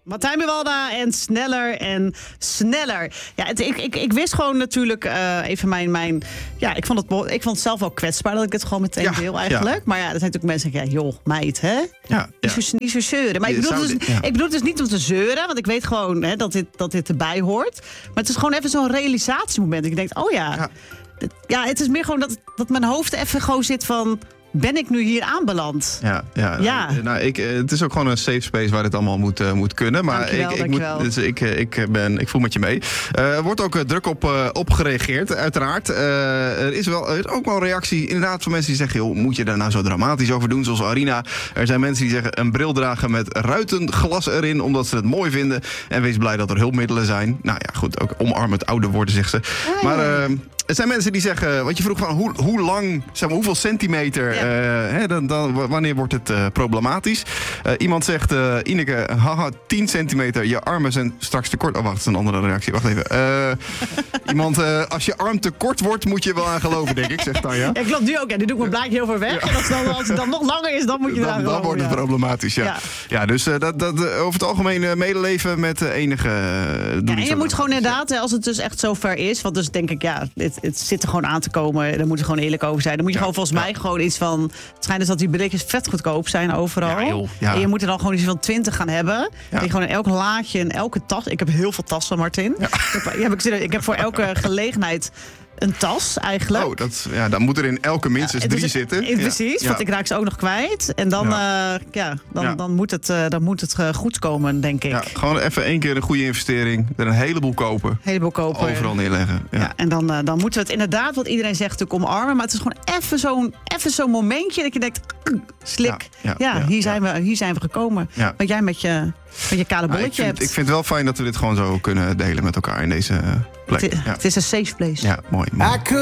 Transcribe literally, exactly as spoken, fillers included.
Martijn Buwalda en sneller en sneller. Ja, het, ik, ik, ik wist gewoon natuurlijk uh, even mijn... mijn ja, ik vond, het, ik vond het zelf wel kwetsbaar dat ik het gewoon meteen ja, deel eigenlijk. Ja. Maar ja, er zijn natuurlijk mensen die zeggen... Ja, joh, meid, hè? Ja, ja. Niet, zo, niet zo zeuren. Maar ik bedoel, dus, dit, ja. ik bedoel dus niet om te zeuren. Want ik weet gewoon hè, dat, dit, dat dit erbij hoort. Maar het is gewoon even zo'n realisatiemoment. Dat je denkt, oh ja... ja. Ja, het is meer gewoon dat, dat mijn hoofd even gewoon zit van... Ben ik nu hier aanbeland? Ja, ja. ja. Nou, ik, het is ook gewoon een safe space waar dit allemaal moet, uh, moet kunnen. Maar dankjewel, ik, ik, dankjewel. moet, dus ik, ik, ben, ik voel met je mee. Uh, er wordt ook uh, druk op, uh, op gereageerd, uiteraard. Uh, er, is wel, er is ook wel een reactie inderdaad van mensen die zeggen... Joh, moet je daar nou zo dramatisch over doen, zoals Arina? Er zijn mensen die zeggen een bril dragen met ruitenglas erin... omdat ze het mooi vinden. En wees blij dat er hulpmiddelen zijn. Nou ja, goed, ook omarmend ouder worden, zegt ze. Ah, maar... Uh, Er zijn mensen die zeggen, want je vroeg van hoe, hoe lang, zeg maar, hoeveel centimeter, ja. uh, hè, dan, dan, wanneer wordt het uh, problematisch? Uh, iemand zegt, uh, Ineke, haha, tien centimeter, je armen zijn straks te kort. Oh, wacht, dat is een andere reactie, wacht even. Uh, iemand, uh, als je arm te kort wordt, moet je wel aan geloven, denk ik, zegt Tanja. Ja, klopt nu ook, ja, die doe ik mijn blaadje heel ver weg. Ja. En als, dan, als het dan nog langer is, dan moet je dan, eraan dan geloven. Dan wordt het ja. problematisch, ja. Ja, ja dus uh, dat, dat, uh, over het algemeen uh, medeleven met uh, enige... Uh, ja, en je moet gewoon inderdaad, ja. als het dus echt zo ver is, want dus denk ik, ja, het, het zit er gewoon aan te komen. Daar moet je gewoon eerlijk over zijn. Dan moet je ja, gewoon volgens ja. mij gewoon iets van... Het schijnt dus dat die brilletjes vet goedkoop zijn overal. Ja, joh, ja. En je moet er dan gewoon iets van twintig gaan hebben. Ja. Dat je gewoon in elk laadje, in elke tas... Ik heb heel veel tassen, Martin. Ja. Ik, heb, ik, heb, ik heb voor elke gelegenheid... een tas eigenlijk. Oh, dat, ja, dan moet er in elke minstens ja, drie dus, zitten. Ja. Precies, ja. want ik raak ze ook nog kwijt. En dan, ja. Uh, ja, dan, ja. dan moet het, uh, dan moet het uh, goed komen, denk ik. Ja, gewoon even één keer een goede investering. Er een heleboel kopen. Een heleboel kopen. Overal neerleggen. Ja. Ja, en dan, uh, dan moeten we het inderdaad, wat iedereen zegt, natuurlijk omarmen. Maar het is gewoon even zo'n, even zo'n momentje dat je denkt... Slik, ja, ja, ja, hier, zijn ja. we, hier zijn we gekomen. Ja. Wat jij met je, met je kale bolletje nou, ik vind, hebt. Ik vind het wel fijn dat we dit gewoon zo kunnen delen met elkaar in deze plek. Het, ja. het is een safe place. Ja, mooi. mooi.